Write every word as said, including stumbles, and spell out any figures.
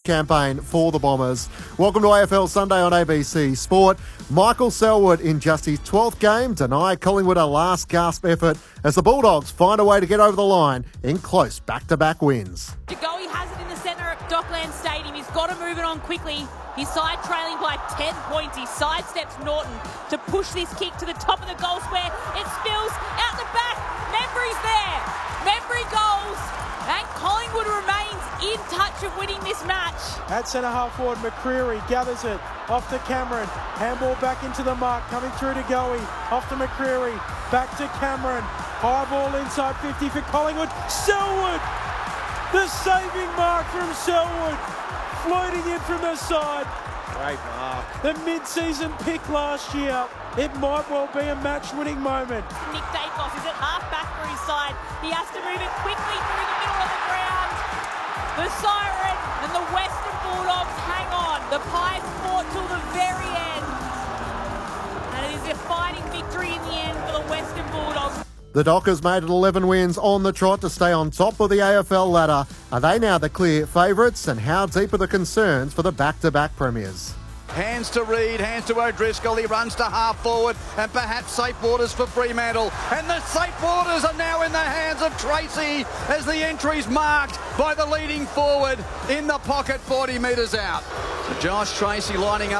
campaign for the Bombers. Welcome to A F L Sunday on A B C Sport. Michael Selwood, in just his twelfth game, denied Collingwood a last gasp effort as the Bulldogs find a way to get over the line in close back-to-back wins. De Goey has it in the centre at Dockland Stadium. He's got to move it on quickly. His side trailing by ten points. He sidesteps Norton to push this kick to the top of the goal square. It spills out the back. Membry's there. Membry goals. And Collingwood remains in touch of winning this match. At centre half forward, McCreery gathers it off to Cameron. Handball back into the mark, coming through to Goey. Off to McCreery, back to Cameron. High ball inside fifty for Collingwood. Selwood! The saving mark from Selwood. Floating in from the side. Great mark. The mid-season pick last year. It might well be a match-winning moment. Nick Dacos is at half-back for his side. He has to move it quickly through the middle of the ground. The Siren and the Western Bulldogs hang on. The Pies fought till the very end. And it is a fighting victory in the end for the Western Bulldogs. The Dockers made it eleven wins on the trot to stay on top of the A F L ladder. Are they now the clear favourites, and how deep are the concerns for the back-to-back premiers? Hands to Reid, hands to O'Driscoll, he runs to half forward and perhaps safe waters for Fremantle. And the safe waters are now in the hands of Tracy as the entry's marked by the leading forward in the pocket forty metres out. So Josh Tracy lining up.